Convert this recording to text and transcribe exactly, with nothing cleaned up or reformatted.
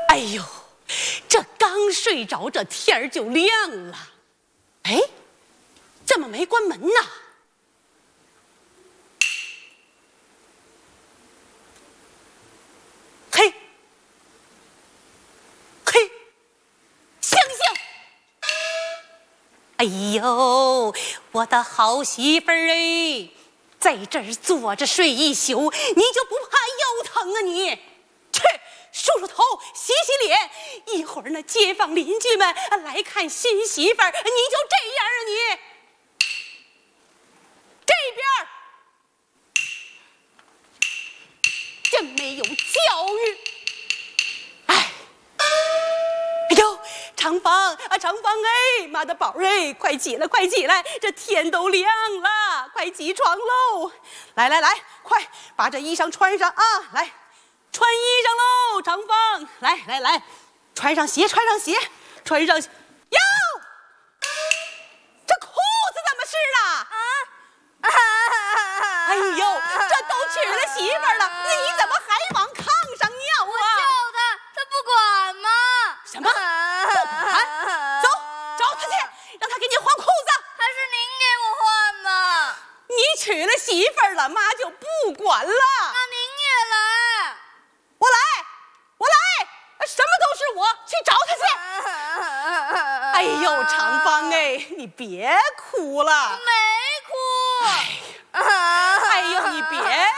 哎呦，这刚睡着，这天儿就亮了。哎，怎么没关门呢？嘿，嘿，醒醒！哎呦，我的好媳妇儿哎，在这儿坐着睡一宿，你就不怕腰疼啊你？去梳梳头，洗洗脸，一会儿那街坊邻居们来看新媳妇儿，你就这样啊你？这边真没有教育！哎，哎呦，长芳啊，长芳哎，妈的宝哎，快起来，快起来，这天都亮了，快起床喽！来来来，快把这衣裳穿上啊！来，穿衣裳喽，长芳，来来来，穿上鞋，穿上鞋，穿上哟，这裤子怎么湿了？啊！哎呦，这都娶了媳妇儿了，你怎么还往炕上尿啊？ 我叫他，他不管吗？ 什么？不管？走，找他去，让他给你换裤子。 还是您给我换吧。 你娶了媳妇儿了，妈就不管了。 那您也来。 我来，我来，什么都是我，去找他去。哎呦，长芳哎，你别哭了。 没哭。 哎呦，你别